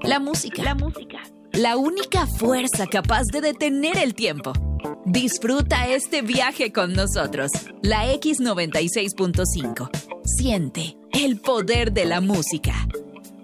La música. La única fuerza capaz de detener el tiempo. Disfruta este viaje con nosotros. La X96.5. Siente el poder de la música.